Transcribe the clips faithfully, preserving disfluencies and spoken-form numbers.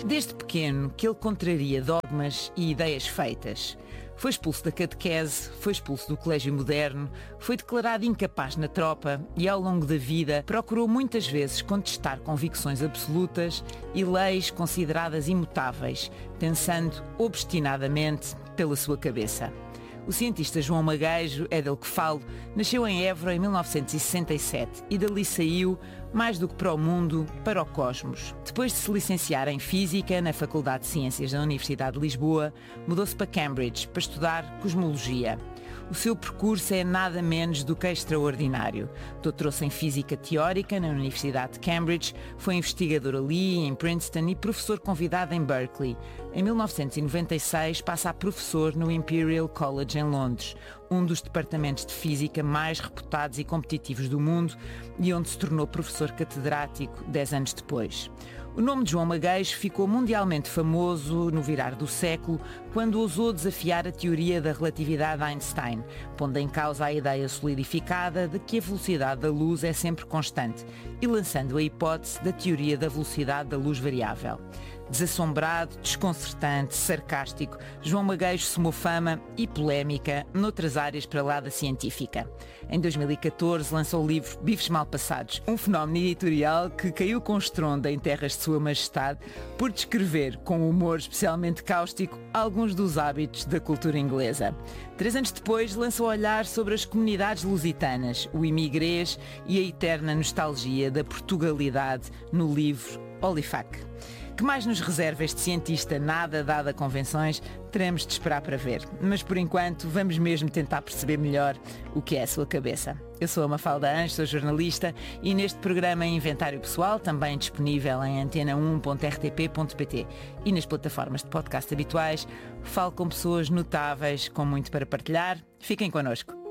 desde pequeno que ele contraria dogmas e ideias feitas. Foi expulso da catequese, foi expulso do colégio moderno, foi declarado incapaz na tropa e ao longo da vida procurou muitas vezes contestar convicções absolutas e leis consideradas imutáveis, pensando obstinadamente pela sua cabeça. O cientista João Magueijo, é dele que falo, nasceu em Évora em mil novecentos e sessenta e sete e dali saiu, mais do que para o mundo, para o cosmos. Depois de se licenciar em Física na Faculdade de Ciências da Universidade de Lisboa, mudou-se para Cambridge para estudar Cosmologia. O seu percurso é nada menos do que extraordinário. Doutorou-se em Física Teórica na Universidade de Cambridge, foi investigador ali, em Princeton e professor convidado em Berkeley. Em mil novecentos e noventa e seis passa a professor no Imperial College em Londres, um dos departamentos de Física mais reputados e competitivos do mundo e onde se tornou professor catedrático dez anos depois. O nome de João Magueijo ficou mundialmente famoso no virar do século quando ousou desafiar a teoria da relatividade de Einstein, pondo em causa a ideia solidificada de que a velocidade da luz é sempre constante e lançando a hipótese da teoria da velocidade da luz variável. Desassombrado, desconcertante, sarcástico, João Magueijo somou fama e polémica noutras áreas para lá da científica. Em dois mil e catorze lançou o livro Bifes Mal Passados, um fenómeno editorial que caiu com estrondo em terras de Sua Majestade por descrever, com humor especialmente cáustico, alguns dos hábitos da cultura inglesa. Três anos depois lançou o olhar sobre as comunidades lusitanas, o imigrês e a eterna nostalgia da Portugalidade no livro Olifac. Que mais nos reserva este cientista nada dado a convenções, teremos de esperar para ver. Mas por enquanto vamos mesmo tentar perceber melhor o que é a sua cabeça. Eu sou a Mafalda Anjos, sou jornalista e neste programa Inventário Pessoal, também disponível em antena um ponto r t p ponto p t e nas plataformas de podcast habituais, falo com pessoas notáveis com muito para partilhar. Fiquem connosco.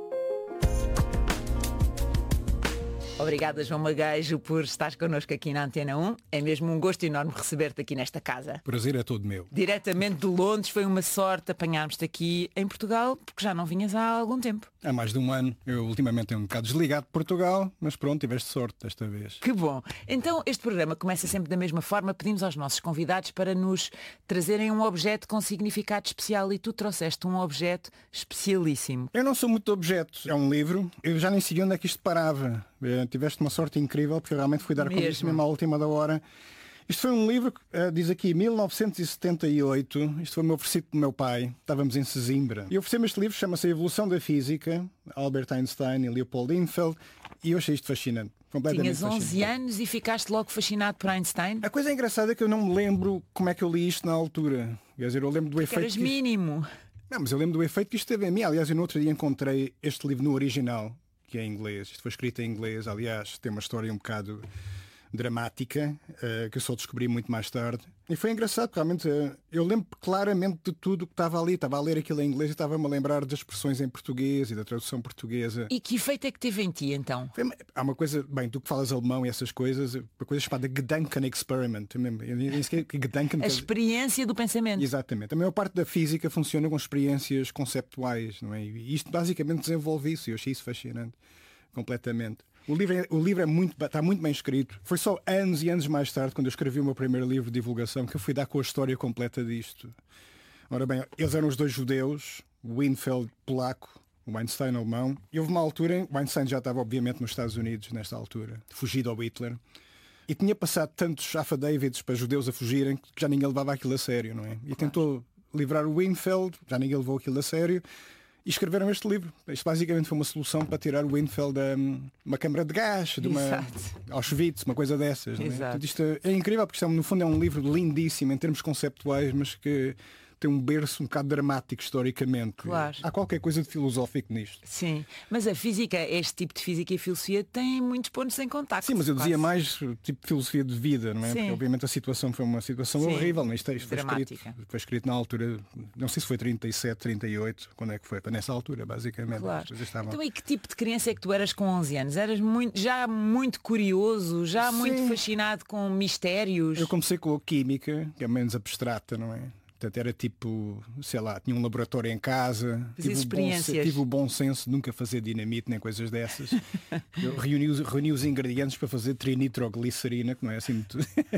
Obrigada, João Magueijo, por estares connosco aqui na Antena um. É mesmo um gosto enorme receber-te aqui nesta casa. Prazer é todo meu. Diretamente de Londres, foi uma sorte apanharmos-te aqui em Portugal, porque já não vinhas há algum tempo. Há mais de um ano. Eu ultimamente tenho um bocado desligado de Portugal, mas pronto, tiveste sorte desta vez. Que bom. Então, este programa começa sempre da mesma forma. Pedimos aos nossos convidados para nos trazerem um objeto com significado especial e tu trouxeste um objeto especialíssimo. Eu não sou muito de objetos. É um livro. Eu já nem sabia onde é que isto parava. Tiveste uma sorte incrível, porque eu realmente fui dar com isso mesmo à última da hora. Isto foi um livro, uh, diz aqui, mil novecentos e setenta e oito. Isto foi-me oferecido pelo meu pai. Estávamos em Sesimbra. E ofereceu-me este livro, chama-se A Evolução da Física, Albert Einstein e Leopold Infeld. E eu achei isto fascinante. Completamente Tinhas onze fascinante. anos e ficaste logo fascinado por Einstein? A coisa engraçada é que eu não me lembro como é que eu li isto na altura. Quer dizer, eu lembro do Porque efeito... eras que isto... mínimo. Não, mas eu lembro do efeito que isto teve em mim. Aliás, eu no outro dia encontrei este livro no original, que é em inglês. Isto foi escrito em inglês. Aliás, tem uma história um bocado dramática, uh, que eu só descobri muito mais tarde. E foi engraçado, realmente, uh, eu lembro claramente de tudo que estava ali. Estava a ler aquilo em inglês e estava-me a lembrar das expressões em português e da tradução portuguesa. E que efeito é que teve em ti, então? Foi, há uma coisa, bem, tu que falas alemão e essas coisas, uma coisa chamada Gedanken Experiment. Gedanken, a experiência do pensamento. Exatamente. A maior parte da física funciona com experiências conceptuais, não é? E isto basicamente desenvolve isso e eu achei isso fascinante. Completamente. O livro, é, o livro é muito, está muito bem escrito. Foi só anos e anos mais tarde, quando eu escrevi o meu primeiro livro de divulgação, que eu fui dar com a história completa disto. Ora bem, eles eram os dois judeus, o Infeld polaco, o Einstein alemão. E houve uma altura, o Einstein já estava obviamente nos Estados Unidos nesta altura, fugido ao Hitler. E tinha passado tantos affidavits para judeus a fugirem que já ninguém levava aquilo a sério, não é? E tentou livrar o Infeld, já ninguém levou aquilo a sério. E escreveram este livro. Isto basicamente foi uma solução para tirar o Infeld de um, uma câmara de gás, de uma Auschwitz, uma coisa dessas. Não é? Portanto, isto é, é incrível porque isto, no fundo é um livro lindíssimo em termos conceptuais, mas que tem um berço um bocado dramático historicamente. Claro. Há qualquer coisa de filosófico nisto. Sim, mas a física, este tipo de física e filosofia tem muitos pontos em contacto. Sim, mas eu dizia quase. mais tipo de filosofia de vida, não é? Sim. Porque obviamente a situação foi uma situação Sim. horrível. Não é? Isto, isto foi, Dramática. escrito, foi escrito na altura, não sei se foi trinta e sete, trinta e oito, quando é que foi? Nessa altura, basicamente. Claro. Estavam... Então e que tipo de criança é que tu eras com onze anos? Eras muito, já muito curioso, já Sim. muito fascinado com mistérios? Eu comecei com a química, que é menos abstrata, não é? Portanto, era tipo, sei lá, tinha um laboratório em casa, tive o, bom, tive o bom senso de nunca fazer dinamite nem coisas dessas. Eu reuni, reuni os ingredientes para fazer trinitroglicerina, que não é assim muito.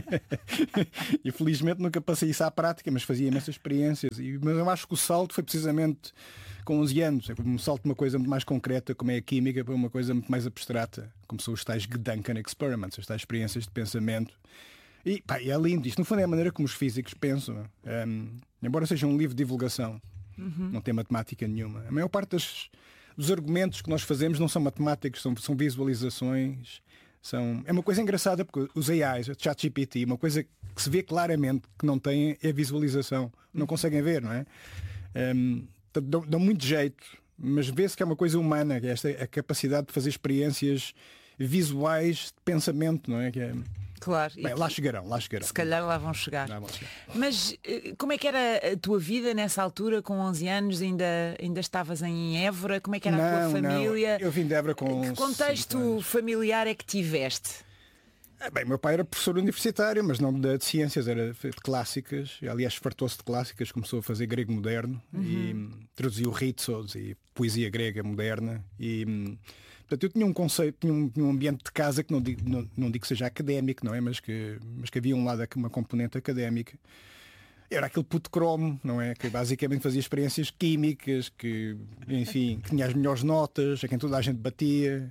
E felizmente nunca passei isso à prática, mas fazia imensas experiências. E, mas eu acho que o salto foi precisamente com onze anos. É um salto de uma coisa muito mais concreta, como é a química, para uma coisa muito mais abstrata, como são os tais Gedanken Experiments, as tais experiências de pensamento. E pá, é lindo. Isto no fundo é a maneira como os físicos pensam. Um, embora seja um livro de divulgação, uhum. não tem matemática nenhuma. A maior parte das, dos argumentos que nós fazemos não são matemáticos, são, são visualizações. São... É uma coisa engraçada porque os A Is, o ChatGPT, uma coisa que se vê claramente que não tem é a visualização. Não conseguem ver, não é? Um, dão, dão muito jeito, mas vê-se que é uma coisa humana, que é esta a capacidade de fazer experiências visuais de pensamento, não é? Que é... Claro. Bem, lá chegarão, lá chegarão. Se calhar lá vão chegar. Lá vão chegar. Mas como é que era a tua vida nessa altura, com onze anos? Ainda, ainda estavas em Évora? Como é que era não, a tua família? Não. Eu vim de Évora com Que contexto familiar é que tiveste? Ah, bem, meu pai era professor universitário, mas não de, de ciências, era de clássicas. Aliás, fartou-se de clássicas, começou a fazer grego moderno uhum. e traduziu Ritsos e poesia grega moderna. E... Portanto, eu tinha um conceito, tinha um, tinha um ambiente de casa que não digo, não, não digo que seja académico, não é? Mas que, mas que havia um lado, uma componente académica. Era aquele puto cromo, não é? Que basicamente fazia experiências químicas, que, enfim, que tinha as melhores notas, a quem toda a gente batia.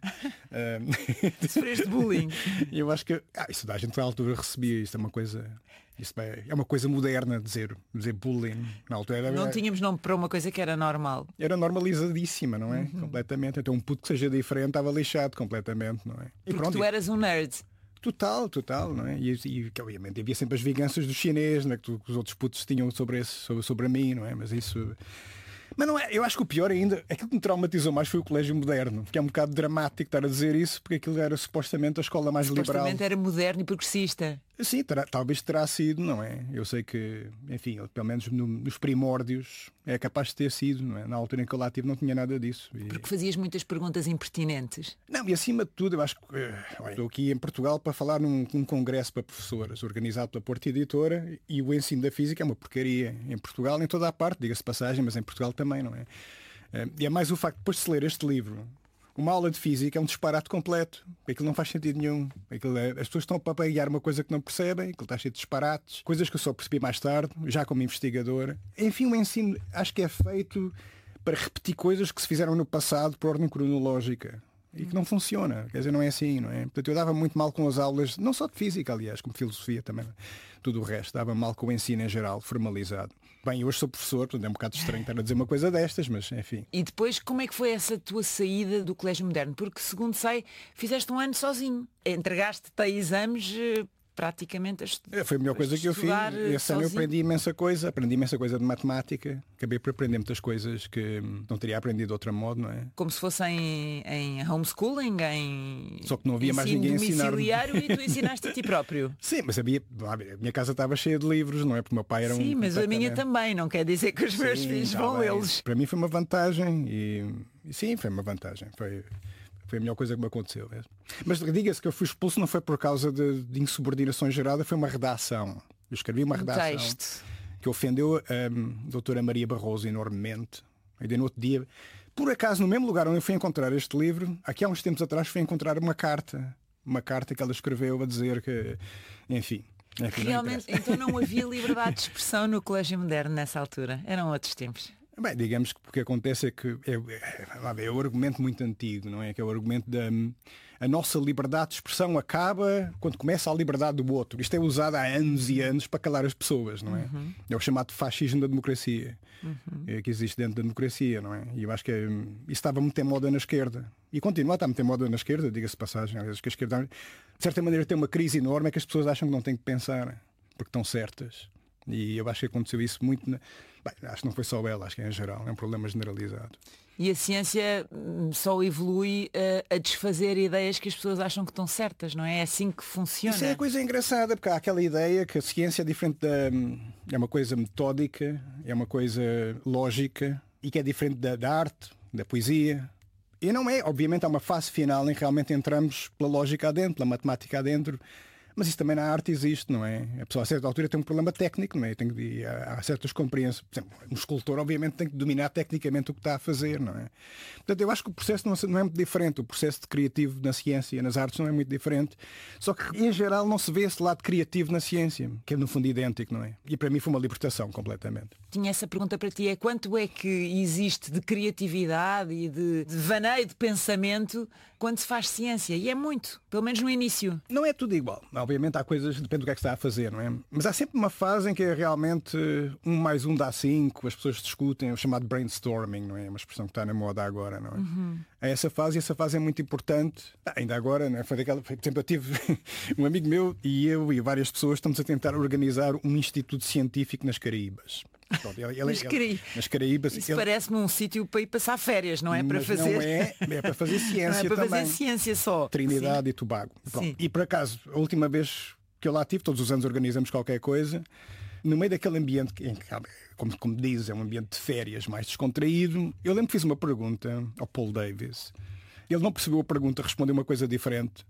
Sofreste bullying. E eu acho que ah, isso da gente na altura recebia, isto é uma coisa. Isto é uma coisa moderna dizer, dizer bullying. Na altura era, não tínhamos nome para uma coisa que era normal. Era normalizadíssima, não é? Uhum. Completamente. Então um puto que seja diferente estava lixado completamente, não é? E Porque pronto, tu eras um nerd. Total, total, não é? E, e obviamente havia sempre as vinganças do chinês, né, que, tu, que os outros putos tinham sobre, esse, sobre, sobre mim, não é? Mas isso. Mas não é, eu acho que o pior ainda, aquilo que me traumatizou mais foi o colégio moderno, que é um bocado dramático estar a dizer isso, porque aquilo era supostamente a escola mais supostamente liberal. Supostamente era moderno e progressista. Sim, terá, talvez terá sido, não é? Eu sei que, enfim, pelo menos no, nos primórdios é capaz de ter sido, não é? Na altura em que eu lá estive não tinha nada disso. E... Porque fazias muitas perguntas impertinentes. Não, e acima de tudo, eu acho que olha, estou aqui em Portugal para falar num, num congresso para professoras, organizado pela Porta Editora, e o ensino da física é uma porcaria. Em Portugal, em toda a parte, diga-se passagem, mas em Portugal também, não é? E é mais o facto de depois de se ler este livro. Uma aula de física é um disparate completo. Aquilo não faz sentido nenhum. Aquilo é... As pessoas estão a papaiar uma coisa que não percebem, aquilo está cheio de disparates, coisas que eu só percebi mais tarde, já como investigadora. Enfim, o ensino acho que é feito para repetir coisas que se fizeram no passado por ordem cronológica. E que não funciona. Quer dizer, não é assim, não é? Portanto, eu dava muito mal com as aulas, não só de física, aliás, como filosofia também. Tudo o resto. Dava mal com o ensino em geral, formalizado. Bem, eu hoje sou professor, portanto é um bocado estranho estar a dizer uma coisa destas, mas enfim. E depois, como é que foi essa tua saída do Colégio Moderno? Porque, segundo sei, fizeste um ano sozinho. Entregaste-te a exames... praticamente a estudar. Foi a melhor coisa que eu fiz. Esse ano eu aprendi imensa coisa, aprendi imensa coisa de matemática, acabei por aprender muitas coisas que não teria aprendido de outro modo, não é? Como se fosse em, em homeschooling, em só que não havia mais ninguém a ensinar. E tu ensinaste a ti próprio. Sim, mas havia, a minha casa estava cheia de livros, não é? Porque o meu pai era um. Sim, mas a minha também, não quer dizer que os sim, meus filhos vão lê-los. Para mim foi uma vantagem e, e sim, foi uma vantagem. Foi. Foi a melhor coisa que me aconteceu mesmo. Mas diga-se que eu fui expulso não foi por causa de, de insubordinação gerada, foi uma redação. Eu escrevi uma redação texto que ofendeu a um, doutora Maria Barroso enormemente. Ainda no outro dia, por acaso, no mesmo lugar onde eu fui encontrar este livro, aqui há uns tempos atrás fui encontrar uma carta. Uma carta que ela escreveu a dizer que, enfim... enfim Realmente, não então não havia liberdade de expressão no Colégio Moderno nessa altura. Eram outros tempos. Bem, digamos que o que acontece é que é, é, é o argumento muito antigo, não é? Que é o argumento da a nossa liberdade de expressão acaba quando começa a liberdade do outro. Isto é usado há anos e anos para calar as pessoas, não é? Uhum. É o chamado fascismo da democracia, uhum. é, que existe dentro da democracia, não é? E eu acho que é, isso estava muito em moda na esquerda. E continua a estar muito em moda na esquerda, diga-se passagem. Aliás, que a esquerda, de certa maneira, tem uma crise enorme, é que as pessoas acham que não têm que pensar, porque estão certas. E eu acho que aconteceu isso muito... Na... Bem, acho que não foi só ela, acho que é em geral, é um problema generalizado. E a ciência só evolui uh, a desfazer ideias que as pessoas acham que estão certas, não é? É assim que funciona. Isso é a coisa engraçada, porque há aquela ideia que a ciência é diferente da... é uma coisa metódica, é uma coisa lógica, e que é diferente da, da arte, da poesia. E não é, obviamente há uma fase final em que realmente entramos pela lógica adentro, pela matemática adentro, Mas isso também na arte existe, não é? A pessoa a certa altura tem um problema técnico, não é? Tem que, há certas compreensões. Por exemplo, um escultor obviamente tem que dominar tecnicamente o que está a fazer, não é? Portanto, eu acho que o processo não é muito diferente. O processo de criativo na ciência, nas artes, não é muito diferente. Só que, em geral, não se vê esse lado criativo na ciência, que é no fundo idêntico, não é? E para mim foi uma libertação completamente. Tinha essa pergunta para ti, é quanto é que existe de criatividade e de, de vaneio de pensamento quando se faz ciência? E é muito, pelo menos no início. Não é tudo igual. Obviamente há coisas, depende do que é que se está a fazer, não é? Mas há sempre uma fase em que é realmente um mais um dá cinco, as pessoas discutem, o chamado brainstorming, não é? Uma expressão que está na moda agora, não é? Uhum. Há essa fase e essa fase é muito importante. Ah, ainda agora, não é? Foi daquela, por exemplo, eu tive um amigo meu e eu e várias pessoas estamos a tentar organizar um instituto científico nas Caraíbas. Pronto, ele, ele, nas, Caraí... ele, nas Caraíbas. Isso ele... parece-me um sítio para ir passar férias, não é? Para Mas fazer... não é, é para fazer ciência não é para também. fazer ciência só. Trinidade Sim. e Tobago. E por acaso, a última vez que eu lá tive, todos os anos organizamos qualquer coisa, no meio daquele ambiente, em que, como, como diz, é um ambiente de férias mais descontraído, eu lembro que fiz uma pergunta ao Paul Davies. Ele não percebeu a pergunta, respondeu uma coisa diferente.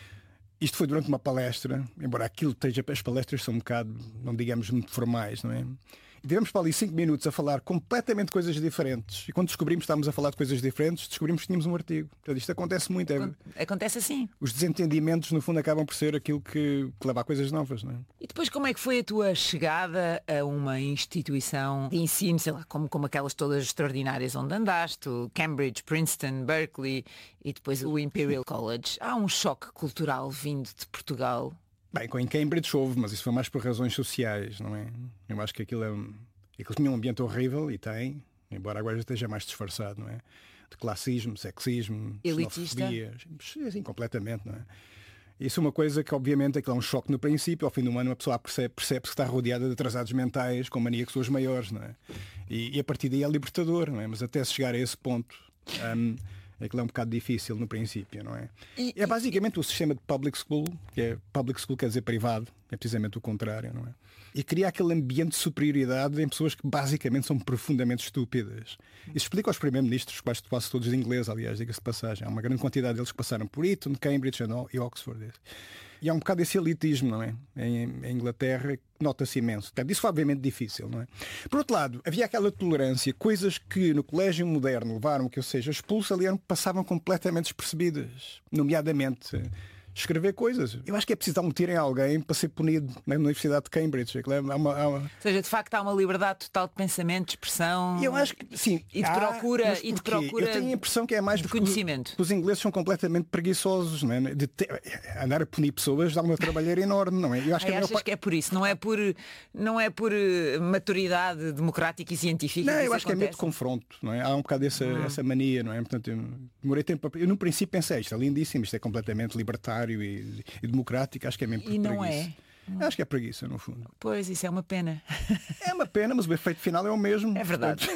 Isto foi durante uma palestra, embora aquilo esteja, as palestras são um bocado, não digamos, muito formais, não é? E tivemos para ali cinco minutos a falar completamente coisas diferentes. E quando descobrimos que estávamos a falar de coisas diferentes, descobrimos que tínhamos um artigo. Portanto, isto acontece muito. É... Acontece assim. Os desentendimentos, no fundo, acabam por ser aquilo que, que leva a coisas novas, não é? E depois como é que foi a tua chegada a uma instituição de ensino, sei lá, como, como aquelas todas extraordinárias onde andaste, o Cambridge, Princeton, Berkeley e depois o Imperial College? Há um choque cultural vindo de Portugal? Bem, com em Cambridge houve, mas isso foi mais por razões sociais, não é? Eu acho que aquilo é um... Aquilo tinha um ambiente horrível, e tem, embora agora já esteja mais disfarçado, não é? De classismo, sexismo, elitista. Sim, completamente, não é? Isso é uma coisa que, obviamente, aquilo é um choque no princípio. Ao fim do ano, a pessoa percebe, percebe que está rodeada de atrasados mentais com mania que são os maiores, não é? E, e a partir daí é libertador, não é? Mas até se chegar a esse ponto... Um, aquilo é um bocado difícil no princípio, não é? E, é basicamente e... o sistema de public school, que é public school quer dizer privado, é precisamente o contrário, não é? E cria aquele ambiente de superioridade em pessoas que basicamente são profundamente estúpidas. Isso explica aos primeiros-ministros, quase, quase todos de inglês, aliás, diga-se de passagem. Há uma grande quantidade deles que passaram por Eton, Cambridge e Oxford. E há um bocado esse elitismo, não é? Em, em Inglaterra nota-se imenso. Portanto, isso foi obviamente difícil, não é? Por outro lado, havia aquela tolerância, coisas que no colégio moderno levaram que eu seja expulso, ali passavam completamente despercebidas. Nomeadamente... escrever coisas. Eu acho que é preciso dar um tiro em alguém para ser punido na Universidade de Cambridge. Há uma, há uma... Ou seja, de facto há uma liberdade total de pensamento, de expressão. Eu acho que sim. E de há, procura, e de procura. Eu tenho a impressão que é mais de conhecimento. Os ingleses são completamente preguiçosos, não é? De ter, andar a punir pessoas dá uma trabalheira enorme, não é? Eu acho Ai, que, achas par... que é por isso, não é por não é por maturidade democrática e científica. Não, que eu isso acho acontece. que é medo de confronto, não é? Há um bocado essa, hum. essa mania, não é? Portanto, eu demorei tempo. Eu no princípio pensei, isto é lindíssimo, isto é completamente libertário e e democrática, acho que é mesmo por e não preguiça. É? Acho que é preguiça, no fundo. Pois, isso é uma pena. É uma pena, mas o efeito final é o mesmo. É verdade.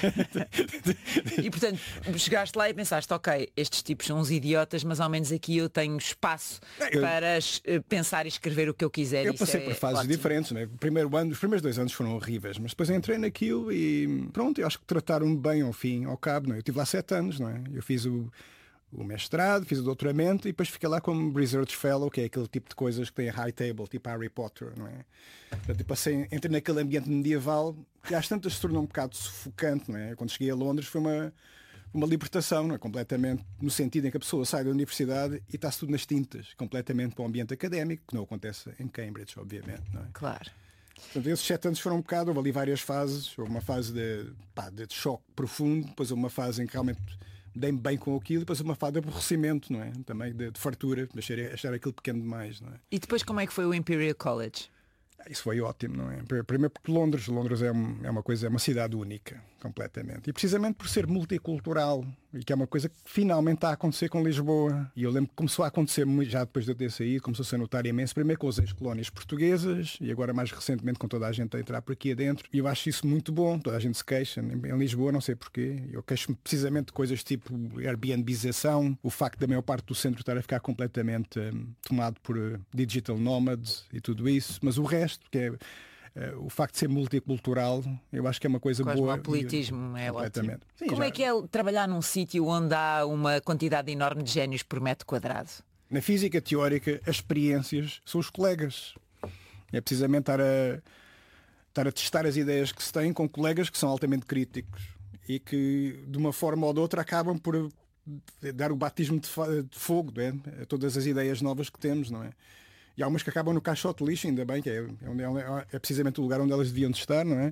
E portanto, chegaste lá e pensaste, ok, estes tipos são uns idiotas, mas ao menos aqui eu tenho espaço eu, para pensar e escrever o que eu quiser. Eu passei é por fases ótimo. diferentes, né? O primeiro ano, os primeiros dois anos foram horríveis, mas depois entrei naquilo e pronto, eu acho que trataram-me bem ao fim, ao cabo. Não é? Eu estive lá sete anos, não é? Eu fiz o o mestrado, fiz o doutoramento e depois fiquei lá como Research Fellow, que é aquele tipo de coisas que tem a high table, tipo Harry Potter, não é? Portanto, eu passei, entrei naquele ambiente medieval que às tantas se tornou um bocado sufocante, não é? Quando cheguei a Londres foi uma, uma libertação, não é? Completamente, no sentido em que a pessoa sai da universidade e está-se tudo nas tintas, completamente para o ambiente académico, que não acontece em Cambridge, obviamente, não é? Claro. Portanto, esses sete anos foram um bocado, houve ali várias fases, houve uma fase de, pá, de choque profundo, depois houve uma fase em que realmente dei-me bem com aquilo, depois uma fase de aborrecimento, não é? Também de, de fartura, de achar, achar aquilo pequeno demais, não é? E depois como é que foi o Imperial College? Isso foi ótimo, não é? Primeiro porque Londres, Londres é, um, é uma coisa, é uma cidade única, completamente. E precisamente por ser multicultural, e que é uma coisa que finalmente está a acontecer com Lisboa. E eu lembro que começou a acontecer já depois de eu ter saído, começou a notar imenso, primeiro com as ex-colónias portuguesas, e agora mais recentemente com toda a gente a entrar por aqui adentro. E eu acho isso muito bom, toda a gente se queixa. Em Lisboa, não sei porquê. Eu queixo-me precisamente de coisas tipo Airbnbização, o facto da maior parte do centro estar a ficar completamente um, tomado por uh, digital nomads e tudo isso, mas o resto, que é uh, o facto de ser multicultural, eu acho que é uma coisa Quase boa. O politismo é ótimo. Sim, como já... é que é trabalhar num sítio onde há uma quantidade enorme de génios por metro quadrado? Na física teórica, as experiências são os colegas. É precisamente estar a, estar a testar as ideias que se têm com colegas que são altamente críticos e que, de uma forma ou de outra, acabam por dar o batismo de, de fogo, não é? A todas as ideias novas que temos, não é? E há umas que acabam no caixote de lixo, ainda bem, que é, é, é precisamente o lugar onde elas deviam de estar, não é?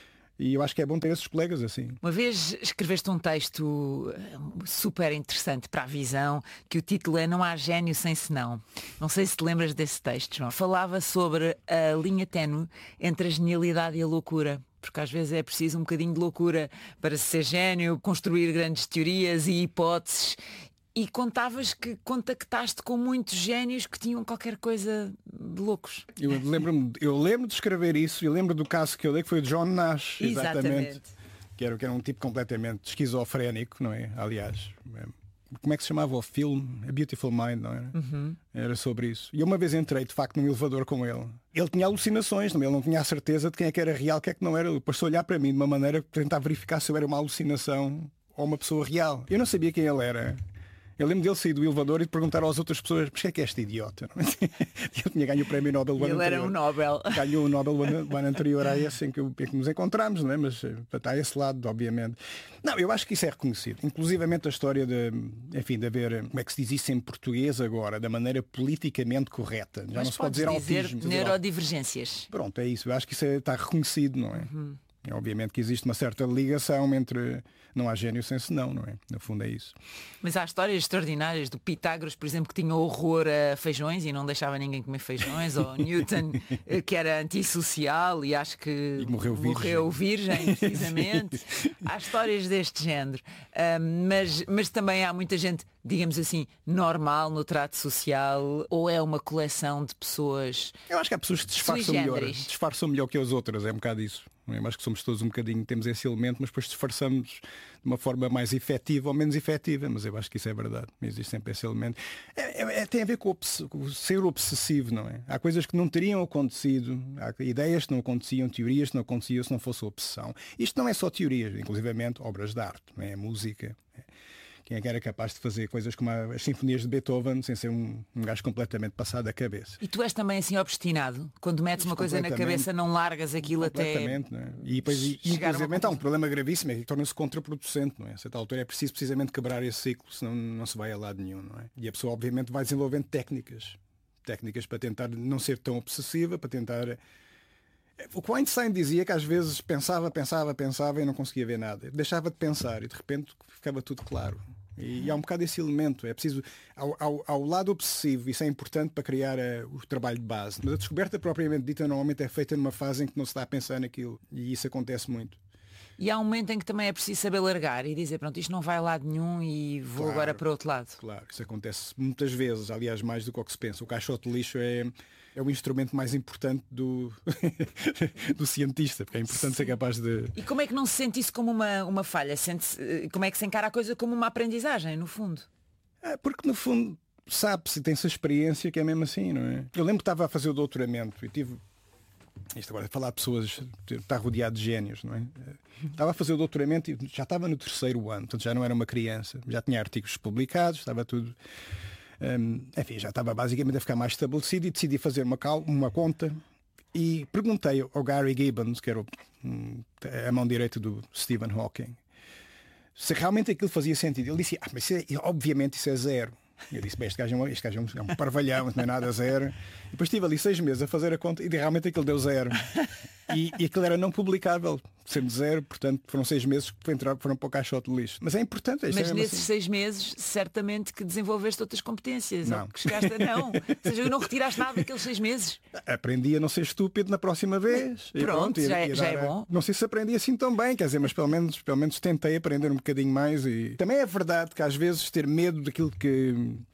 E eu acho que é bom ter esses colegas assim. Uma vez escreveste um texto super interessante para a Visão, que o título é Não há gênio sem senão. Não sei se te lembras desse texto, João. Falava sobre a linha ténue entre a genialidade e a loucura. Porque às vezes é preciso um bocadinho de loucura para ser gênio, construir grandes teorias e hipóteses. E contavas que contactaste com muitos génios que tinham qualquer coisa de loucos. Eu lembro-me, eu lembro de escrever isso e lembro do caso que eu dei, que foi o John Nash, exatamente. exatamente. Que, era, que era um tipo completamente esquizofrénico, não é? Aliás, como é que se chamava o filme? A Beautiful Mind, não era? Uhum. Era sobre isso. E eu uma vez entrei, de facto, num elevador com ele. Ele tinha alucinações, não? Ele não tinha a certeza de quem é que era real, quem é que não era. Ele passou a olhar para mim de uma maneira para tentar verificar se eu era uma alucinação ou uma pessoa real. Eu não sabia quem ele era. Eu lembro dele sair do elevador e perguntar às outras pessoas: mas que é que é este idiota? Ele tinha ganho o prémio Nobel o ano Ele anterior. Era um Nobel. Ganhou o Nobel o ano, o ano anterior a esse em que, em que nos encontramos, não é? Mas está a esse lado, obviamente. Não, eu acho que isso é reconhecido. Inclusivamente a história de, enfim, de haver, como é que se diz isso em português agora, da maneira politicamente correta. Já mas não se pode dizer autismo. Dizer neurodivergências. Pronto, é isso. Eu acho que isso é, está reconhecido, não é? Uhum. É, obviamente que existe uma certa ligação entre não há gênio sem senão, não é? No fundo é isso. Mas há histórias extraordinárias do Pitágoras, por exemplo, que tinha horror a feijões e não deixava ninguém comer feijões, ou Newton, que era antissocial e acho que e morreu virgem, morreu virgem precisamente. Há histórias deste género. Um, mas, mas também há muita gente, digamos assim, normal no trato social, ou é uma coleção de pessoas. Eu acho que há pessoas que disfarçam melhor, disfarçam melhor que as outras, é um bocado isso. Eu acho que somos todos um bocadinho, temos esse elemento, mas depois disfarçamos de uma forma mais efetiva ou menos efetiva, mas eu acho que isso é verdade, existe sempre esse elemento. É, é, é, tem a ver com o, com o ser obsessivo, não é? Há coisas que não teriam acontecido, há ideias que não aconteciam, teorias que não aconteciam se não fosse obsessão. Isto não é só teorias, inclusivamente obras de arte, não é? Música. É. Quem é que era capaz de fazer coisas como as sinfonias de Beethoven sem ser um, um gajo completamente passado da cabeça? E tu és também assim obstinado? Quando metes uma coisa na cabeça não largas aquilo completamente, até... Não é? E depois, inclusive, há um problema gravíssimo, é que torna-se contraproducente, não é? A certa altura é preciso precisamente quebrar esse ciclo, senão não se vai a lado nenhum, não é? E a pessoa obviamente vai desenvolvendo técnicas. Técnicas para tentar não ser tão obsessiva, para tentar... O que o Einstein dizia que às vezes pensava, pensava, pensava e não conseguia ver nada. Deixava de pensar e de repente ficava tudo claro. E há um bocado esse elemento. É preciso, ao, ao, ao lado obsessivo, isso é importante para criar uh, o trabalho de base. Mas a descoberta propriamente dita normalmente é feita numa fase em que não se está a pensar naquilo. E isso acontece muito. E há um momento em que também é preciso saber largar e dizer, pronto, isto não vai a lado nenhum e vou claro, agora para o outro lado. Claro, isso acontece muitas vezes, aliás, mais do que o que se pensa. O caixote de lixo é, é o instrumento mais importante do, do cientista, porque é importante Sim. ser capaz de... E como é que não se sente isso como uma, uma falha? Sente-se, como é que se encara a coisa como uma aprendizagem, no fundo? É porque, no fundo, sabe-se, tem-se a experiência que é mesmo assim, não é? Eu lembro que estava a fazer o doutoramento e tive... Isto agora, falar de pessoas, está rodeado de génios, não é? Estava a fazer o doutoramento e já estava no terceiro ano, portanto já não era uma criança, já tinha artigos publicados, estava tudo... Um, enfim, já estava basicamente a ficar mais estabelecido e decidi fazer uma, cal, uma conta e perguntei ao Gary Gibbons, que era o, um, a mão direita do Stephen Hawking, se realmente aquilo fazia sentido. Ele disse, ah, mas isso é, obviamente isso é zero. E eu disse, bem, este gajo é um, este gajo é um, é um parvalhão, não é nada zero. E depois estive ali seis meses a fazer a conta e realmente aquilo deu zero. E, e aquilo era não publicável, sendo zero, portanto foram seis meses que foram, foram para o caixote de lixo. Mas é importante. Mas é nesses assim. seis meses, certamente que desenvolveste outras competências. Não. Ou que chegaste a não. Ou seja, não retiraste nada daqueles seis meses. Aprendi a não ser estúpido na próxima vez. Pronto, pronto já, e, e já é bom. Não sei se aprendi assim tão bem, quer dizer, mas pelo menos, pelo menos tentei aprender um bocadinho mais. E também é verdade que às vezes ter medo daquilo que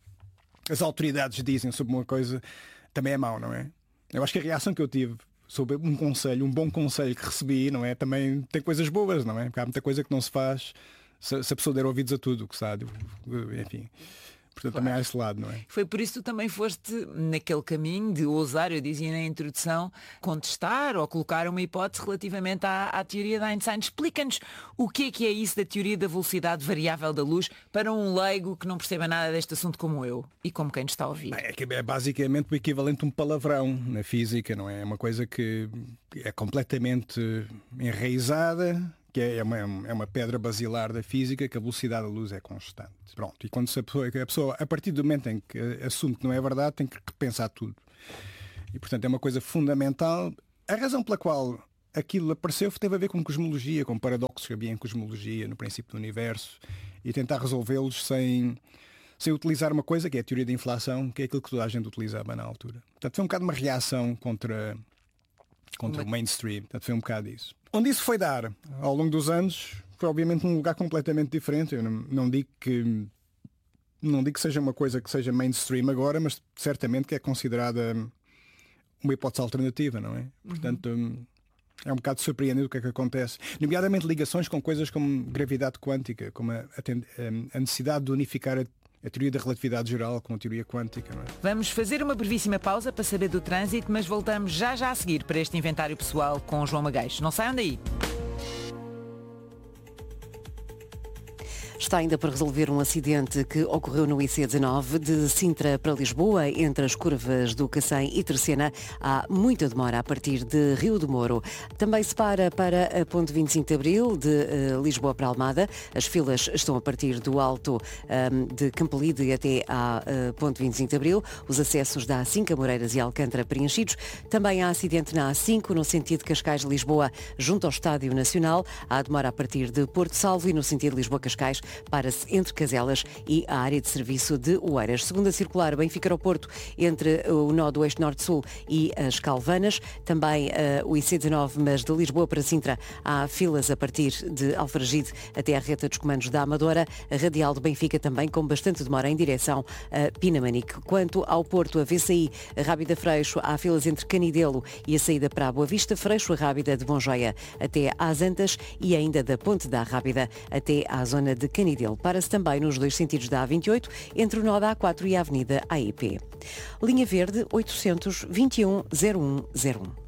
as autoridades dizem sobre uma coisa também é mau, não é? Eu acho que a reação que eu tive sobre um conselho, um bom conselho que recebi, não é? Também tem coisas boas, não é? Porque há muita coisa que não se faz se, se a pessoa der ouvidos a tudo o que sabe. Enfim, Portanto, Claro. também há esse lado, não é? Foi por isso que tu também foste naquele caminho de ousar, eu dizia na introdução, contestar ou colocar uma hipótese relativamente à, à teoria de Einstein. Explica-nos o que é que é isso da teoria da velocidade variável da luz para um leigo que não perceba nada deste assunto como eu e como quem nos está a ouvir. É, que é basicamente o equivalente a um palavrão na física, não é? É uma coisa que é completamente enraizada, que é uma, é uma pedra basilar da física, que a velocidade da luz é constante. Pronto. E quando a pessoa, a pessoa, a partir do momento em que assume que não é verdade, tem que repensar tudo. E, portanto, é uma coisa fundamental. A razão pela qual aquilo apareceu teve a ver com cosmologia, com paradoxos que havia em cosmologia, no princípio do universo, e tentar resolvê-los sem, sem utilizar uma coisa, que é a teoria da inflação, que é aquilo que toda a gente utilizava na altura. Portanto, foi um bocado uma reação contra, contra uma... o mainstream. Portanto, foi um bocado isso. Onde isso foi dar, ao longo dos anos, foi obviamente um lugar completamente diferente. Eu não, não digo que não digo que seja uma coisa que seja mainstream agora, mas certamente que é considerada uma hipótese alternativa, não é? Uhum. Portanto, é um bocado surpreendente o que é que acontece. Nomeadamente ligações com coisas como gravidade quântica, como a, a, a necessidade de unificar a a teoria da relatividade geral com a teoria quântica. Não é? Vamos fazer uma brevíssima pausa para saber do trânsito, mas voltamos já já a seguir para este inventário pessoal com João Magalhães. Não saiam daí. Está ainda para resolver um acidente que ocorreu no I C dezanove de Sintra para Lisboa, entre as curvas do Cacém e Terceira. Há muita demora a partir de Rio do Moro. Também se para para a ponte vinte e cinco de Abril, de uh, Lisboa para Almada. As filas estão a partir do Alto um, de Campolide até à uh, ponte vinte e cinco de Abril. Os acessos da A cinco, Amoreiras e Alcântara preenchidos. Também há acidente na A cinco, no sentido Cascais-Lisboa, junto ao Estádio Nacional. Há demora a partir de Porto Salvo e no sentido Lisboa-Cascais, para-se entre Caselas e a área de serviço de Oeiras. Segunda circular, Benfica ao Porto, entre o nó do eixo norte-sul e as Calvanas. Também uh, o I C dezanove, mas de Lisboa para Sintra, há filas a partir de Alfragide até à reta dos comandos da Amadora. A radial de Benfica também com bastante demora em direção a Pinamanique. Quanto ao Porto, a V C I, a Rábida Freixo, há filas entre Canidelo e a saída para a Boa Vista. Freixo, a Rábida de Bonjoia até às Antas e ainda da Ponte da Rábida até à zona de Canidelo. Para-se também nos dois sentidos da A vinte e oito, entre o nó da A quatro e a Avenida A E P. Linha Verde oitocentos vinte e um zero um zero um.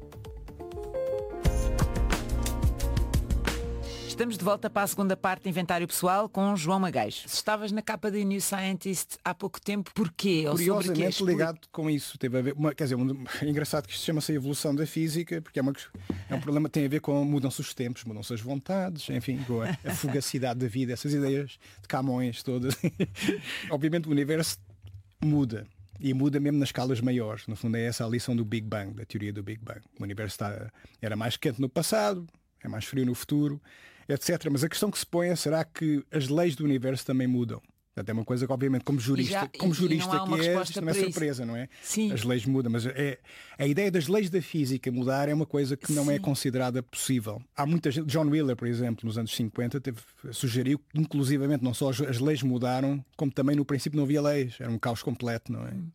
Estamos de volta para a segunda parte do Inventário Pessoal com João Magalhães. Se estavas na capa da New Scientist há pouco tempo, porquê? Ou Curiosamente sobre ligado com isso. Teve a ver, uma, quer dizer, um, é engraçado que isto chama-se a evolução da física, porque é, uma, é um problema que tem a ver com mudam-se os tempos, mudam-se as vontades, enfim, com a, a fugacidade da vida, essas ideias de Camões todas. Obviamente o universo muda. E muda mesmo nas escalas maiores. No fundo é essa a lição do Big Bang, da teoria do Big Bang. O universo está, era mais quente no passado, é mais frio no futuro, etcétera. Mas a questão que se põe é, será que as leis do universo também mudam? Portanto, é uma coisa que, obviamente, como jurista, já, como jurista não que é, isto não é surpresa, não é? Sim. As leis mudam, mas é, a ideia das leis da física mudar é uma coisa que não Sim. é considerada possível. Há muita gente, John Wheeler, por exemplo, nos anos cinquenta, teve, sugeriu que, inclusivamente, não só as, as leis mudaram, como também no princípio não havia leis. Era um caos completo, não é? Hum.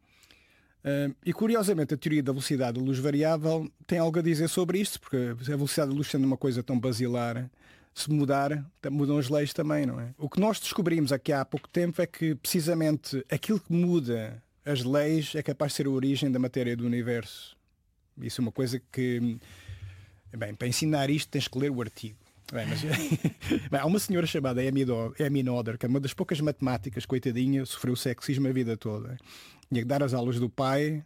Uh, e curiosamente a teoria da velocidade da luz variável tem algo a dizer sobre isto, porque a velocidade da luz sendo uma coisa tão basilar, se mudar, mudam as leis também, não é? O que nós descobrimos aqui há pouco tempo é que precisamente aquilo que muda as leis é capaz de ser a origem da matéria do universo. Isso é uma coisa que, bem, para ensinar isto tens que ler o artigo. Bem, mas, bem, há uma senhora chamada Amy Noether, que é uma das poucas matemáticas, coitadinha, sofreu sexismo a vida toda. Tinha que dar as aulas do pai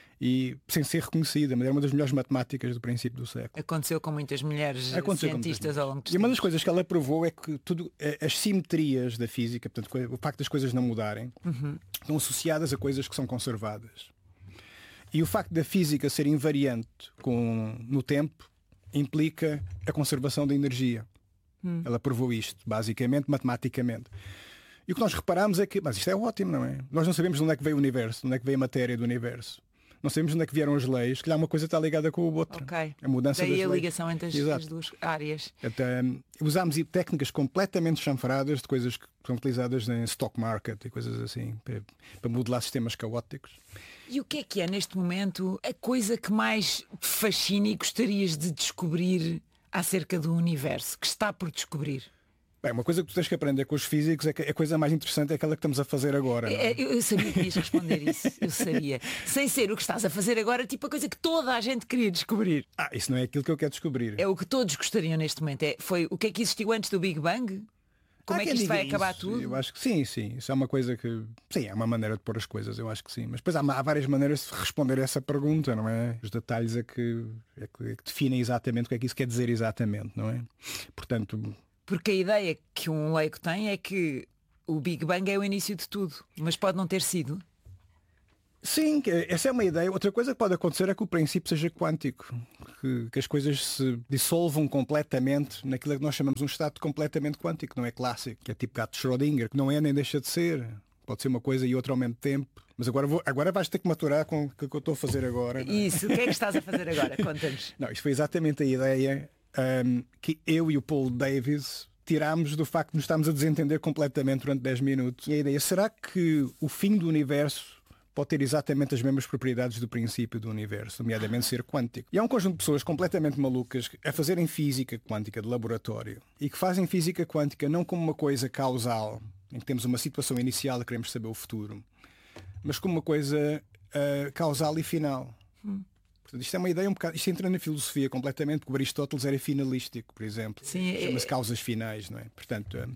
e sem ser reconhecida, mas era uma das melhores matemáticas do princípio do século. Aconteceu com muitas mulheres Aconteceu cientistas ao longo dos E uma tempos. das coisas que ela provou é que tudo, as simetrias da física, portanto, o facto das coisas não mudarem, uhum. estão associadas a coisas que são conservadas. E o facto da física ser invariante com, no tempo implica a conservação da energia. Hum. Ela provou isto, basicamente, matematicamente. E o que nós reparamos é que, mas isto é ótimo, não é? Nós não sabemos de onde é que veio o universo, de onde é que veio a matéria do universo. Não sabemos de onde é que vieram as leis, que lá uma coisa está ligada com a outra. Okay. A mudança Daí das a leis. ligação entre as, as duas áreas. Até, um, usámos técnicas completamente chanfradas de coisas que são utilizadas em stock market e coisas assim, para, para modelar sistemas caóticos. E o que é que é, neste momento, a coisa que mais te fascina e gostarias de descobrir acerca do universo, que está por descobrir? Bem, uma coisa que tu tens que aprender com os físicos é que a coisa mais interessante é aquela que estamos a fazer agora. É, eu, eu sabia que ias responder isso. Eu sabia. Sem ser o que estás a fazer agora, tipo a coisa que toda a gente queria descobrir. Ah, isso não é aquilo que eu quero descobrir. É o que todos gostariam neste momento. É, foi o que é que existiu antes do Big Bang? Como Há é que quem isto vai diga acabar isso. tudo? Eu acho que sim, sim. Isso é uma coisa que... Sim, é uma maneira de pôr as coisas, eu acho que sim. Mas depois há, há várias maneiras de responder a essa pergunta, não é? Os detalhes é que, é que, é que definem exatamente o que é que isso quer dizer exatamente, não é? Portanto... Porque a ideia que um leigo tem é que o Big Bang é o início de tudo, mas pode não ter sido. Sim, essa é uma ideia. Outra coisa que pode acontecer é que o princípio seja quântico, que, que as coisas se dissolvam completamente naquilo que nós chamamos de um estado completamente quântico, não é clássico, que é tipo gato de Schrödinger, que não é nem deixa de ser. Pode ser uma coisa e outra ao mesmo tempo. Mas agora, vou, agora vais ter que maturar com o que eu estou a fazer agora. Não é? Isso, o que é que estás a fazer agora? Conta-nos. Não, isto foi exatamente a ideia um, que eu e o Paul Davies tirámos do facto de nos estarmos a desentender completamente durante dez minutos. E a ideia, será que o fim do universo pode ter exatamente as mesmas propriedades do princípio do universo, nomeadamente ser quântico? E há um conjunto de pessoas completamente malucas a fazerem física quântica de laboratório e que fazem física quântica não como uma coisa causal, em que temos uma situação inicial e queremos saber o futuro, mas como uma coisa uh, causal e final. Hum. Portanto, isto é uma ideia um bocado... Isto entra na filosofia completamente, porque o Aristóteles era finalístico, por exemplo. Chama-se causas finais, não é? Portanto, um,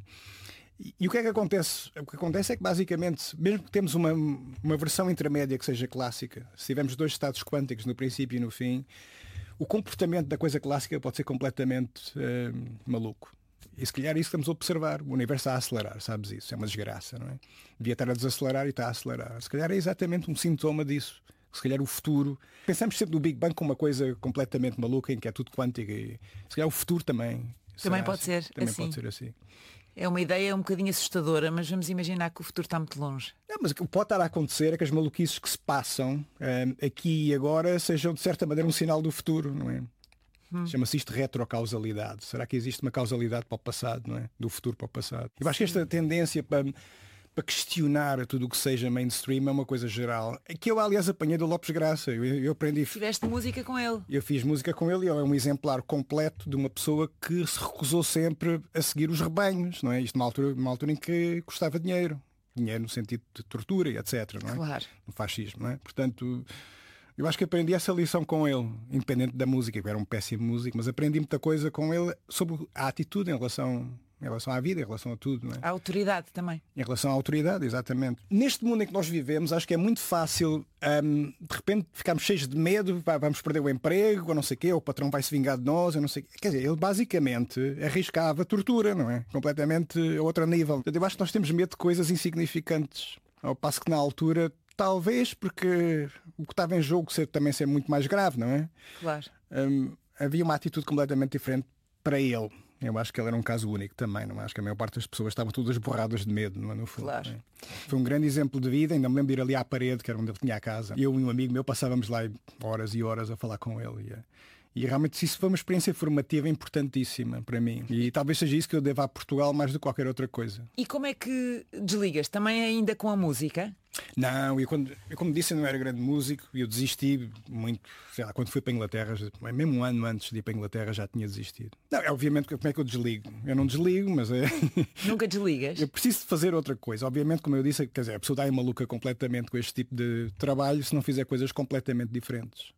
e, e o que é que acontece? O que acontece é que, basicamente, mesmo que temos uma, uma versão intermédia que seja clássica, se tivermos dois estados quânticos no princípio e no fim, o comportamento da coisa clássica pode ser completamente um, maluco. E se calhar é isso que estamos a observar. O universo está a acelerar, sabes isso? É uma desgraça, não é? Devia estar a desacelerar e está a acelerar. Se calhar é exatamente um sintoma disso. Se calhar o futuro... Pensamos sempre no Big Bang como uma coisa completamente maluca, em que é tudo quântico. E se calhar o futuro também... Também pode assim. ser Também assim. pode ser assim. É uma ideia um bocadinho assustadora, mas vamos imaginar que o futuro está muito longe. Não, mas o que pode estar a acontecer é que as maluquices que se passam um, aqui e agora sejam, de certa maneira, um sinal do futuro, não é? Hum. Chama-se isto de retrocausalidade. Será que existe uma causalidade para o passado, não é? Do futuro para o passado. Eu acho que esta tendência para... para questionar tudo o que seja mainstream é uma coisa geral. Que eu, aliás, apanhei do Lopes Graça. Eu, eu aprendi... Tiveste música com ele. Eu fiz música com ele e ele é um exemplar completo de uma pessoa que se recusou sempre a seguir os rebanhos, não é? Isto numa altura, numa altura em que custava dinheiro. Dinheiro no sentido de tortura e etcétera. Não é? Claro. No fascismo, não é? Portanto... Eu acho que aprendi essa lição com ele, independente da música. Eu era um péssimo músico, mas aprendi muita coisa com ele sobre a atitude em relação... em relação à vida, em relação a tudo, não é? A autoridade também. Em relação à autoridade, exatamente. Neste mundo em que nós vivemos, acho que é muito fácil, um, de repente, ficarmos cheios de medo, pá, vamos perder o emprego, ou não sei o quê, o patrão vai se vingar de nós, eu não sei o quê. Quer dizer, ele basicamente arriscava tortura, não é? Completamente a outro nível. Eu acho que nós temos medo de coisas insignificantes. Ao passo que na altura, talvez, porque o que estava em jogo ser, também ser muito mais grave, não é? Claro. Um, havia uma atitude completamente diferente para ele. Eu acho que ele era um caso único também, não é? Acho que a maior parte das pessoas estavam todas borradas de medo, não é? No fundo, claro. Não é? Foi um grande exemplo de vida, ainda me lembro de ir ali à parede, que era onde ele tinha a casa. Eu e um amigo meu passávamos lá horas e horas a falar com ele. E, e realmente isso foi uma experiência formativa importantíssima para mim. E talvez seja isso que eu devo a Portugal mais do que qualquer outra coisa. E como é que desligas? Também ainda com a música? Não, eu, quando, eu como disse, eu não era grande músico e eu desisti muito, sei lá, quando fui para a Inglaterra, mesmo um ano antes de ir para a Inglaterra já tinha desistido. Não, é, obviamente, como é que eu desligo? Eu não desligo, mas é... Nunca desligas? Eu preciso de fazer outra coisa. Obviamente, como eu disse, quer dizer, a pessoa está aí maluca completamente com este tipo de trabalho se não fizer coisas completamente diferentes.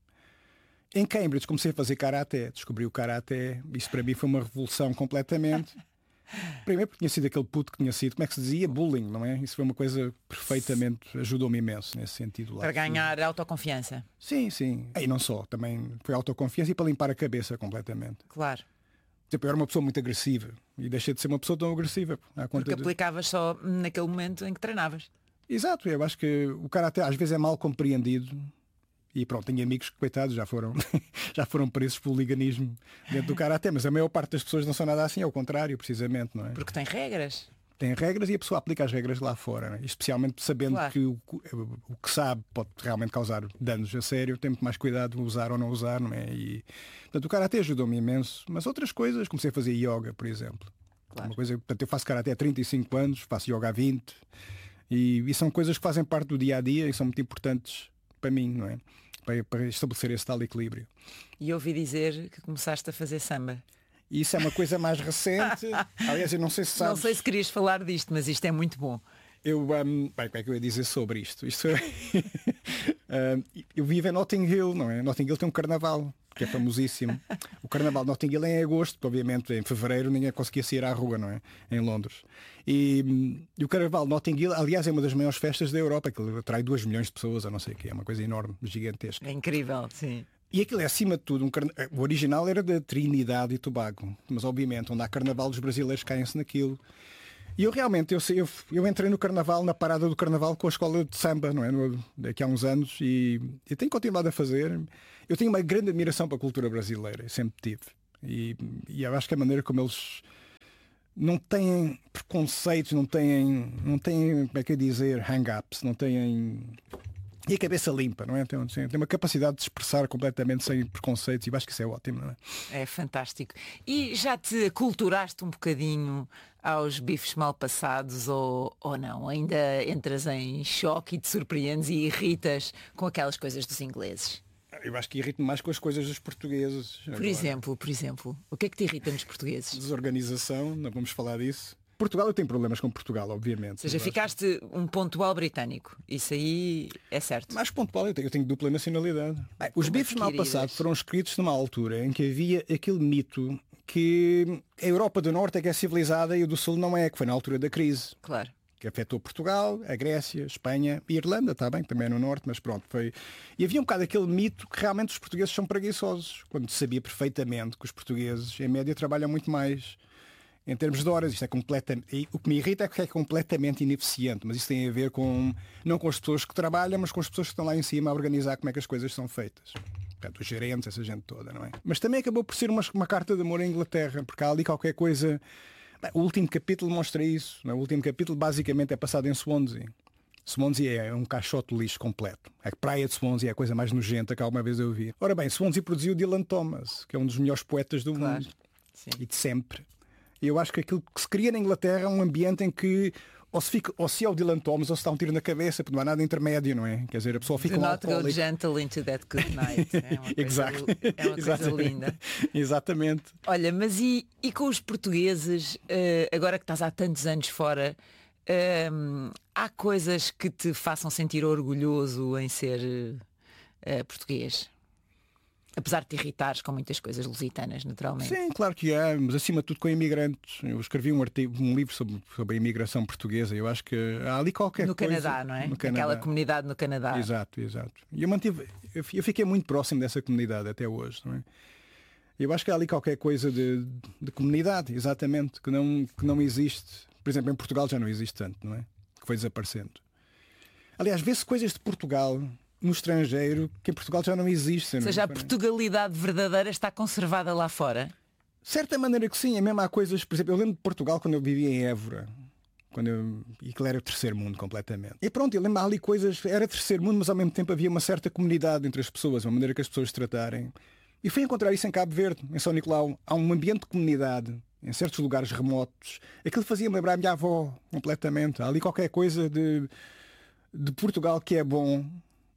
Em Cambridge comecei a fazer karaté, descobri o karaté, isso para mim foi uma revolução completamente. Primeiro porque tinha sido aquele puto que tinha sido, como é que se dizia? Bullying, não é? Isso foi uma coisa perfeitamente, ajudou-me imenso nesse sentido lá. Para ganhar autoconfiança. Sim, sim. E não só, também foi autoconfiança e para limpar a cabeça completamente. Claro. Tipo, eu era uma pessoa muito agressiva e deixei de ser uma pessoa tão agressiva. À conta porque de... aplicavas só naquele momento em que treinavas. Exato, eu acho que o karaté às vezes é mal compreendido. E pronto, tenho amigos que, coitados, já foram, já foram presos pelo liganismo dentro do karaté, mas a maior parte das pessoas não são nada assim, é o contrário, precisamente, não é? Porque tem regras. Tem regras e a pessoa aplica as regras lá fora, não é? Especialmente sabendo claro. que o, o que sabe pode realmente causar danos a sério, tem muito mais cuidado de usar ou não usar, não é? E, portanto, o karaté ajudou-me imenso, mas outras coisas, comecei a fazer yoga, por exemplo. Claro. Uma coisa, portanto, eu faço karaté há trinta e cinco anos, faço yoga há vinte, e, e são coisas que fazem parte do dia a dia e são muito importantes para mim, não é? Para, para estabelecer esse tal equilíbrio. E ouvi dizer que começaste a fazer samba. E isso é uma coisa mais recente. Aliás, eu não sei se sabes... Não sei se querias falar disto, mas isto é muito bom. Eu, um, bem, como é que eu ia dizer sobre isto? Isto é... um, eu vivo em Notting Hill, não é? Notting Hill tem um carnaval, que é famosíssimo. O carnaval de Notting Hill é em agosto, obviamente, em fevereiro ninguém conseguia sair à rua, não é? Em Londres. E, e o carnaval de Notting Hill, aliás, é uma das maiores festas da Europa, que atrai dois milhões de pessoas, a não sei o que, é uma coisa enorme, gigantesca. É incrível, sim. E aquilo é, acima de tudo, um carna... o original era da Trinidade e Tobago, mas obviamente onde há carnaval os brasileiros caem-se naquilo. E eu realmente, eu, eu, eu entrei no carnaval, na parada do carnaval com a escola de samba, não é? No, daqui há uns anos, e eu tenho continuado a fazer. Eu tenho uma grande admiração para a cultura brasileira, sempre tive. E, e eu acho que a maneira como eles não têm preconceitos, não têm, não têm, como é que eu dizer, hang-ups, não têm... E a cabeça limpa, não é? Tem, tem uma capacidade de se expressar completamente sem preconceitos, e eu acho que isso é ótimo, não é? É fantástico. E já te aculturaste um bocadinho aos bifes mal passados ou, ou não? Ainda entras em choque e te surpreendes e irritas com aquelas coisas dos ingleses? Eu acho que irrito-me mais com as coisas dos portugueses. Por agora. exemplo, por exemplo, o que é que te irrita nos portugueses? Desorganização, não vamos falar disso. Portugal, eu tenho problemas com Portugal, obviamente. Ou seja, ficaste um pontual britânico. Isso aí é certo. Mais pontual, eu tenho, eu tenho dupla nacionalidade. Bem, os bifes mal passados foram escritos numa altura em que havia aquele mito que a Europa do Norte é que é civilizada e o do Sul não é, que foi na altura da crise. Claro. Que afetou Portugal, a Grécia, a Espanha e a Irlanda, está bem, também no Norte, mas pronto, foi... E havia um bocado aquele mito que realmente os portugueses são preguiçosos, quando se sabia perfeitamente que os portugueses, em média, trabalham muito mais em termos de horas. Isto é completamente... O que me irrita é que é completamente ineficiente, mas isso tem a ver com, não com as pessoas que trabalham, mas com as pessoas que estão lá em cima a organizar como é que as coisas são feitas. Portanto, os gerentes, essa gente toda, não é? Mas também acabou por ser uma, uma carta de amor à Inglaterra, porque há ali qualquer coisa... Bem, o último capítulo mostra isso. Não é? O último capítulo basicamente é passado em Swansea. Swansea é um caixote de lixo completo. A praia de Swansea é a coisa mais nojenta que alguma vez eu vi. Ora bem, Swansea produziu Dylan Thomas, que é um dos melhores poetas do Claro. mundo. Sim. E de sempre. E eu acho que aquilo que se cria na Inglaterra é um ambiente em que ou se, fica, ou se é o Dylan Thomas ou se dá um tiro na cabeça, porque não há nada intermédio, não é? Quer dizer, a pessoa fica Do um not go alcoólico. gentle into that good night. É uma coisa, Exato. é uma coisa Exatamente. linda. Exatamente. Olha, mas e, e com os portugueses, eh, agora que estás há tantos anos fora, ehm, há coisas que te façam sentir orgulhoso em ser eh, português? Apesar de te irritares com muitas coisas lusitanas, naturalmente. Sim, claro que há, mas acima de tudo com imigrantes. Eu escrevi um artigo, um livro sobre, sobre a imigração portuguesa. Eu acho que há ali qualquer No coisa... Canadá, não é? No Aquela Canadá. comunidade no Canadá. Exato, exato. E eu mantive, eu fi- eu fiquei muito próximo dessa comunidade até hoje, não é? Eu acho que há ali qualquer coisa de, de comunidade, exatamente, que não, que não existe. Por exemplo, em Portugal já não existe tanto, não é? Que foi desaparecendo. Aliás, vê-se coisas de Portugal no estrangeiro que em Portugal já não existem. Ou não é? seja, a Portugalidade verdadeira está conservada lá fora? De certa maneira que sim, é mesmo há coisas, por exemplo, eu lembro de Portugal quando eu vivia em Évora, quando eu, e aquilo era o terceiro mundo completamente. E pronto, eu lembro ali coisas, era terceiro mundo, mas ao mesmo tempo havia uma certa comunidade entre as pessoas, uma maneira que as pessoas se tratarem. E fui encontrar isso em Cabo Verde, em São Nicolau. Há um ambiente de comunidade, em certos lugares remotos. Aquilo fazia-me lembrar a minha avó completamente. Há ali qualquer coisa de, de Portugal que é bom.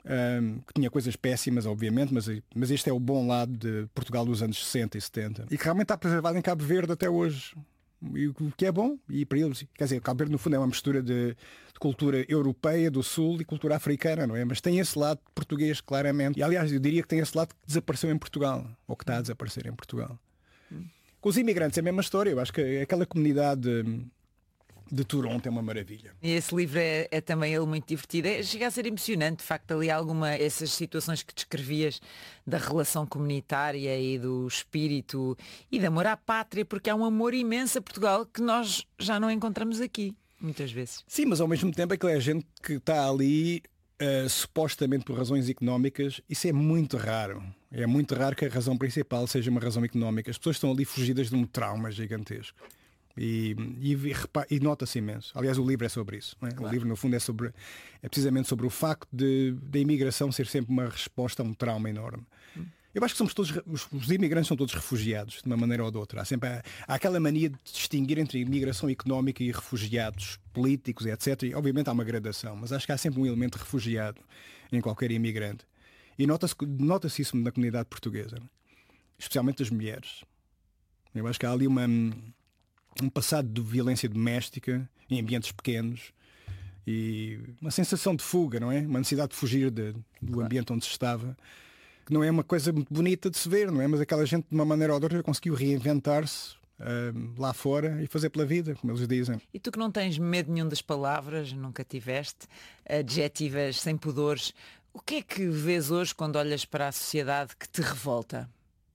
Um, que tinha coisas péssimas, obviamente, mas, mas este é o bom lado de Portugal dos anos sessenta e setenta e que realmente está preservado em Cabo Verde até hoje, e o que é bom. E para eles, quer dizer, Cabo Verde no fundo é uma mistura de, de cultura europeia do sul e cultura africana, não é? Mas tem esse lado português claramente, e aliás eu diria que tem esse lado que desapareceu em Portugal, ou que está a desaparecer em Portugal. Com os imigrantes é a mesma história. Eu acho que aquela comunidade de Toronto é uma maravilha. E esse livro é, é também ele muito divertido. É, chega a ser emocionante, de facto, ali alguma essas situações que descrevias da relação comunitária e do espírito e de amor à pátria, porque há um amor imenso a Portugal que nós já não encontramos aqui, muitas vezes. Sim, mas ao mesmo tempo é que é gente que está ali uh, supostamente por razões económicas. Isso é muito raro. É muito raro que a razão principal seja uma razão económica. As pessoas estão ali fugidas de um trauma gigantesco. E, e, e nota-se imenso. Aliás, o livro é sobre isso, não é? Claro. O livro, no fundo, é, sobre, é precisamente sobre o facto de, da imigração ser sempre uma resposta a um trauma enorme. Hum. Eu acho que somos todos, os, os imigrantes são todos refugiados, de uma maneira ou de outra. Há sempre há, há aquela mania de distinguir entre imigração económica e refugiados políticos, etcétera. E, obviamente, há uma gradação, mas acho que há sempre um elemento refugiado em qualquer imigrante. E nota-se, nota-se isso na comunidade portuguesa, especialmente as mulheres. Eu acho que há ali uma, um passado de violência doméstica em ambientes pequenos e uma sensação de fuga, não é? Uma necessidade de fugir de, do claro. ambiente onde se estava, que não é uma coisa muito bonita de se ver, não é? Mas aquela gente, de uma maneira ou de outra, conseguiu reinventar-se uh, lá fora e fazer pela vida, como eles dizem. E tu que não tens medo nenhum das palavras, nunca tiveste, adjetivas sem pudores, o que é que vês hoje quando olhas para a sociedade que te revolta?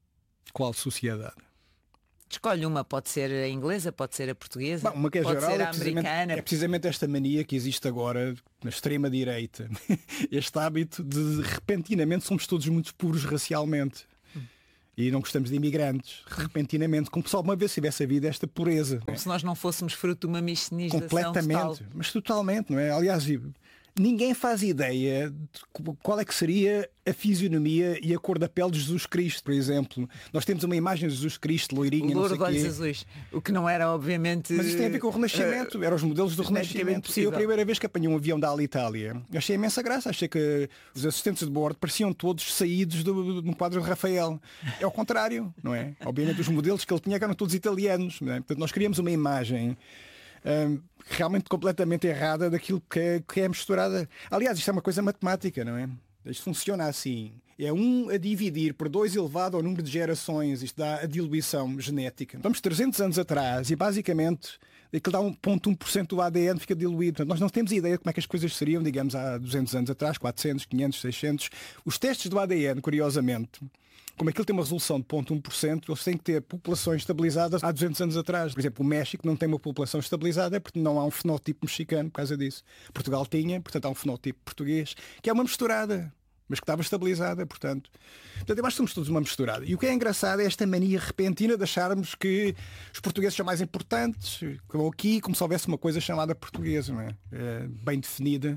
Qual sociedade? Escolhe uma, pode ser a inglesa, pode ser a portuguesa, Bom, uma que é pode geral, ser a é precisamente, americana. é precisamente esta mania que existe agora na extrema-direita. Este hábito de repentinamente somos todos muito puros racialmente. Hum. E não gostamos de imigrantes, repentinamente, como se alguma vez tivesse havido esta pureza. Como se nós não fôssemos fruto de uma miscigenação completamente, total. Mas totalmente, não é? Aliás, ninguém faz ideia de qual é que seria a fisionomia e a cor da pele de Jesus Cristo, por exemplo. Nós temos uma imagem de Jesus Cristo, loirinho, louro não sei de olhos quê. azuis, o que não era, obviamente... Mas isto tem a ver com o Renascimento, uh, eram os modelos do Renascimento. Eu, a primeira vez que apanhei um avião da Alitalia, achei imensa graça, achei que os assistentes de bordo pareciam todos saídos do, do quadro de Rafael. É ao contrário, não é? Obviamente os modelos que ele tinha eram todos italianos, não é? Portanto, nós criamos uma imagem Um, realmente completamente errada daquilo que é, que é misturada. Aliás, isto é uma coisa matemática, não é? Isto funciona assim. É um a dividir por dois elevado ao número de gerações. Isto dá a diluição genética. Vamos trezentos anos atrás e basicamente aquilo dá um vírgula um por cento do A D N fica diluído. Portanto, nós não temos ideia de como é que as coisas seriam, digamos, há duzentos anos atrás, quatrocentos, quinhentos, seiscentos. Os testes do A D N, curiosamente, como aquilo tem uma resolução de zero vírgula um por cento, eles têm que ter populações estabilizadas há duzentos anos atrás. Por exemplo, o México não tem uma população estabilizada porque não há um fenótipo mexicano por causa disso. Portugal tinha, portanto há um fenótipo português, que é uma misturada, mas que estava estabilizada, portanto. Portanto, eu acho que somos todos uma misturada. E o que é engraçado é esta mania repentina de acharmos que os portugueses são mais importantes, como aqui, como se houvesse uma coisa chamada portuguesa, não é? É bem definida.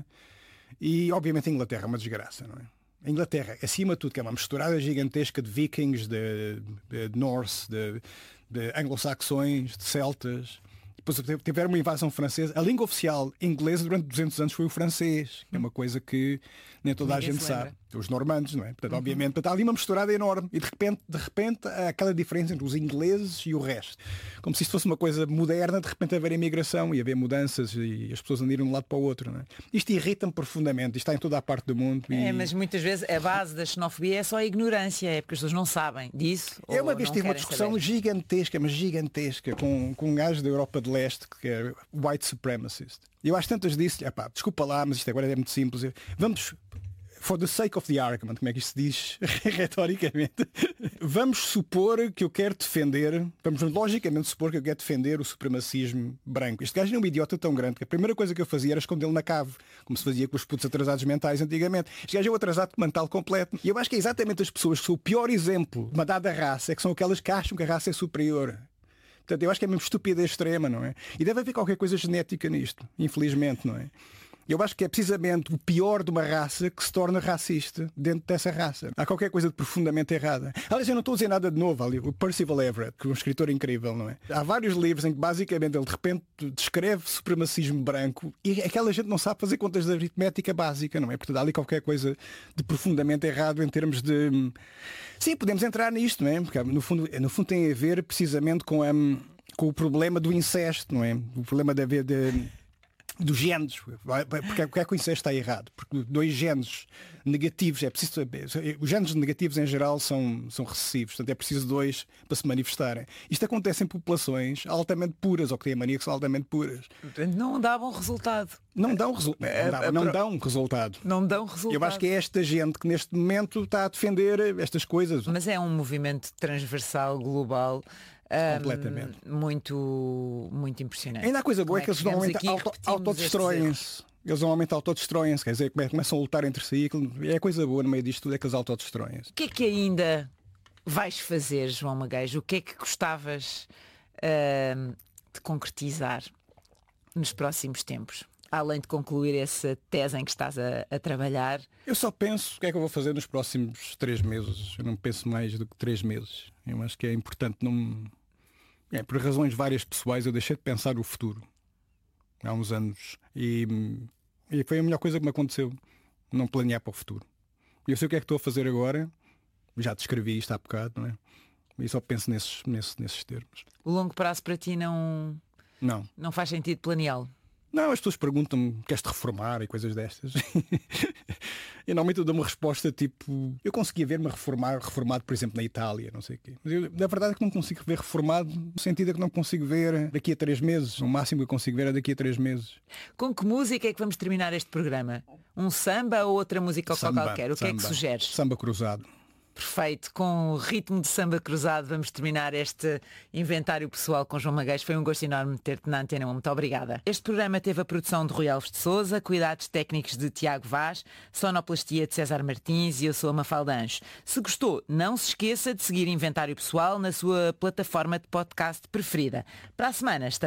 E, obviamente, a Inglaterra é uma desgraça, não é? A Inglaterra, acima de tudo, que é uma misturada gigantesca de vikings, de, de, de norse, de, de anglo-saxões, de celtas. Depois tiveram uma invasão francesa. A língua oficial inglesa durante duzentos anos foi o francês, que é uma coisa que nem toda Ninguém a gente se sabe. lembra. Os normandos, não é? Portanto, Uhum. obviamente, portanto, há ali uma misturada enorme. E de repente, de repente, há aquela diferença entre os ingleses e o resto. Como se isto fosse uma coisa moderna, de repente haver imigração e haver mudanças e as pessoas andarem de um lado para o outro, não é? Isto irrita-me profundamente. Isto está em toda a parte do mundo. E... É, mas muitas vezes a base da xenofobia é só a ignorância, é porque as pessoas não sabem disso. Eu uma ou vez não tive uma querem discussão saber. gigantesca, mas gigantesca, com, com um gajo da Europa de Leste que é white supremacist. E eu às tantas disse, epá, desculpa lá, mas isto agora é muito simples. Vamos, for the sake of the argument, como é que isto se diz retoricamente, vamos supor que eu quero defender, vamos logicamente supor que eu quero defender o supremacismo branco. Este gajo é um idiota tão grande que a primeira coisa que eu fazia era escondê-lo na cave, como se fazia com os putos atrasados mentais antigamente. Este gajo é um atrasado mental completo. E eu acho que é exatamente as pessoas que são o pior exemplo de uma dada raça, é que são aquelas que acham que a raça é superior. Portanto, eu acho que é mesmo estupidez extrema, não é? E deve haver qualquer coisa genética nisto, infelizmente, não é? Eu acho que é precisamente o pior de uma raça que se torna racista dentro dessa raça. Há qualquer coisa de profundamente errada. Aliás, eu não estou a dizer nada de novo ali. O Percival Everett, que é um escritor incrível, não é? Há vários livros em que basicamente ele de repente descreve supremacismo branco e aquela gente não sabe fazer contas de aritmética básica, não é? Portanto, há ali qualquer coisa de profundamente errado em termos de... Sim, podemos entrar nisto, não é? Porque no fundo, no fundo tem a ver precisamente com, a, com o problema do incesto, não é? O problema de haver... De, dos genes, porque, porque é que o incesto está errado? Porque dois genes negativos, é preciso saber, os genes negativos em geral são, são recessivos, portanto é preciso dois para se manifestarem. Isto acontece em populações altamente puras, ou que têm a mania que são altamente puras. Portanto, não dá bom resultado. Não dão, resu não dão, não dão resultado. Não dão resultado. Eu acho que é esta gente que neste momento está a defender estas coisas. Mas é um movimento transversal, global. Completamente. Um, muito, muito impressionante. Ainda há coisa boa, é que eles normalmente auto, autodestroem-se. Eles normalmente autodestroem-se, quer dizer, começam a lutar entre si. É coisa boa no meio disto tudo, é que eles autodestroem-se. O que é que ainda vais fazer, João Magalhães? O que é que gostavas uh, de concretizar nos próximos tempos? Além de concluir essa tese em que estás a, a trabalhar. Eu só penso o que é que eu vou fazer nos próximos três meses. Eu não penso mais do que três meses. Eu acho que é importante não... É, por razões várias pessoais eu deixei de pensar o futuro há uns anos e, e foi a melhor coisa que me aconteceu, não planear para o futuro. Eu sei o que é que estou a fazer agora, já descrevi isto há bocado, não é? E só penso nesses, nesses, nesses termos. O longo prazo para ti não, Não. não faz sentido planeá-lo? Não, as pessoas perguntam-me, queres-te reformar e coisas destas. E normalmente eu dou uma resposta tipo, eu conseguia ver-me reformar, reformado, por exemplo, na Itália, não sei o quê. Mas eu, na verdade é que não consigo ver reformado, no sentido é que não consigo ver daqui a três meses. O máximo que eu consigo ver é daqui a três meses. Com que música é que vamos terminar este programa? Um samba ou outra música Samba, qualquer? O que samba. é que sugeres? Samba cruzado. Perfeito, com o ritmo de samba cruzado vamos terminar este inventário pessoal com João Magueiros. Foi um gosto enorme ter-te na Antena. Muito obrigada. Este programa teve a produção de Rui Alves de Souza, cuidados técnicos de Tiago Vaz, sonoplastia de César Martins e eu sou a Mafalda Anjos. Se gostou, não se esqueça de seguir Inventário Pessoal na sua plataforma de podcast preferida. Para a semana estamos